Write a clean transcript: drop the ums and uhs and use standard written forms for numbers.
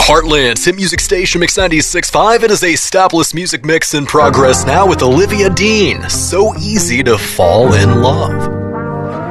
Heartland's hit music station Mix 96.5. It is a stopless music mix in progress now with Olivia Dean. So easy to fall in love.